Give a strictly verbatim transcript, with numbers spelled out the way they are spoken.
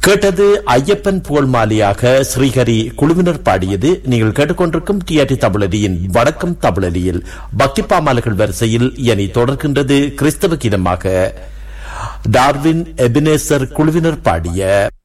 கேட்டது ஐயப்பன் புகழ் மாலியாக ஸ்ரீஹரி குழுவினர் பாடியது. நீங்கள் கேட்டுக்கொண்டிருக்கும் டிஆர்டி தமிழலியின் வடக்கம் தமிழலியில் பக்தி பாமாலைகள் வரிசையில் இனி தொடர்கின்றது கிறிஸ்தவ கீதமாக டார்வின் எபினேசர் குழுவினர் பாடிய